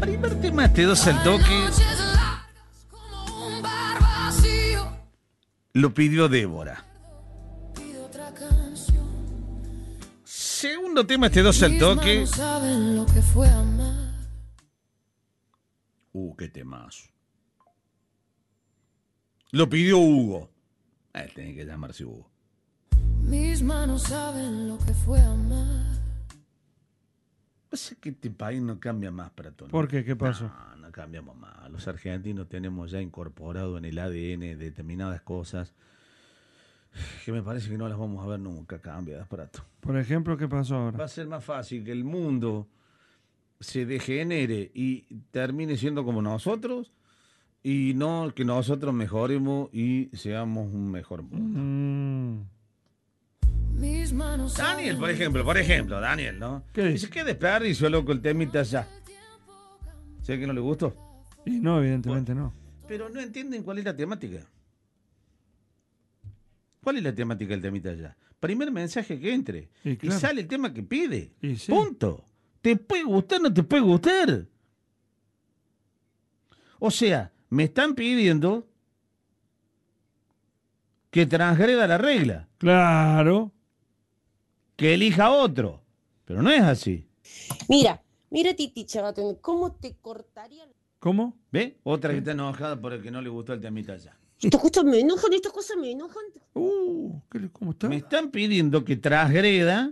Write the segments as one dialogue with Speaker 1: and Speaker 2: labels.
Speaker 1: primer tema Te dos al toque lo pidió Débora. Segundo tema Te dos al toque. Qué temazo. Lo pidió Hugo. Tiene que llamarse Hugo.
Speaker 2: Mis manos saben lo que fue amar.
Speaker 1: Pasa que este país no cambia más para todos.
Speaker 3: ¿Por qué? ¿Qué pasó?
Speaker 1: No cambiamos más. Los argentinos tenemos ya incorporado en el ADN determinadas cosas que me parece que no las vamos a ver nunca cambiadas, Prato.
Speaker 3: Por ejemplo, ¿qué pasó ahora?
Speaker 1: Va a ser más fácil que el mundo se degenere y termine siendo como nosotros y no que nosotros mejoremos y seamos un mejor mundo. Daniel, por ejemplo, Daniel, ¿no?
Speaker 3: ¿Qué
Speaker 1: dice? ¿Qué desperdicio, loco, el temita ya? ¿Sé que no le gustó?
Speaker 3: Y no, evidentemente no.
Speaker 1: Pero no entienden cuál es la temática. ¿Cuál es la temática del temita ya? Primer mensaje que entre.
Speaker 3: Y claro.
Speaker 1: Y sale el tema que pide.
Speaker 3: Y sí.
Speaker 1: Punto. ¿Te puede gustar o no te puede gustar? O sea, me están pidiendo que transgreda la regla.
Speaker 3: Claro.
Speaker 1: Que elija otro. Pero no es así.
Speaker 4: Mira, Titi Chagatón, ¿cómo te cortaría?
Speaker 3: ¿Cómo?
Speaker 1: ¿Ve? Otra que está enojada por el que no le gustó el temita ya.
Speaker 4: Estas cosas me enojan.
Speaker 3: ¿Cómo está?
Speaker 1: Me están pidiendo que transgreda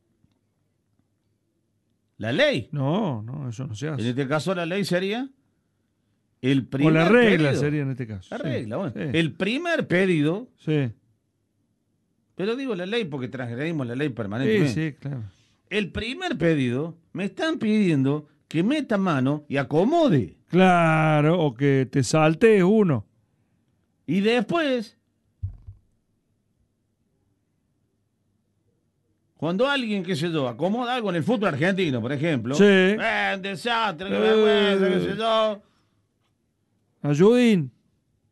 Speaker 1: la ley.
Speaker 3: No, eso no se
Speaker 1: En
Speaker 3: hace.
Speaker 1: este caso la ley sería el primer
Speaker 3: O la regla
Speaker 1: pedido.
Speaker 3: sería en este caso.
Speaker 1: La
Speaker 3: Sí,
Speaker 1: regla, bueno.
Speaker 3: sí.
Speaker 1: El primer pedido,
Speaker 3: Sí.
Speaker 1: pero digo la ley porque transgredimos la ley permanentemente.
Speaker 3: Sí, claro.
Speaker 1: El primer pedido, me están pidiendo que meta mano y acomode.
Speaker 3: Claro, o que te saltes uno.
Speaker 1: Y después, cuando alguien, qué sé yo, acomoda algo en el fútbol argentino, por ejemplo.
Speaker 3: Sí.
Speaker 1: Un desastre, qué vergüenza, qué sé yo.
Speaker 3: Ayudín.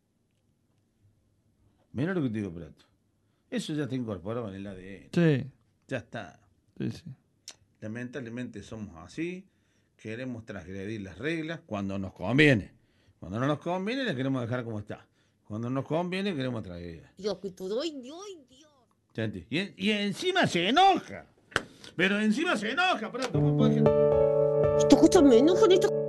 Speaker 1: Mira lo que te digo, Prato. Eso ya está incorporado en el ADN.
Speaker 3: Sí.
Speaker 1: Ya está.
Speaker 3: Sí, sí.
Speaker 1: Lamentablemente somos así. Queremos transgredir las reglas cuando nos conviene. Cuando no nos conviene, las queremos dejar como está. Cuando nos conviene, queremos transgredir.
Speaker 4: Dios, que todo, Dios.
Speaker 1: ¿Entiendes? Y encima se enoja. Pero encima se enoja, Prato. ¿Cómo puede ser?
Speaker 4: Estas cosas me enojan.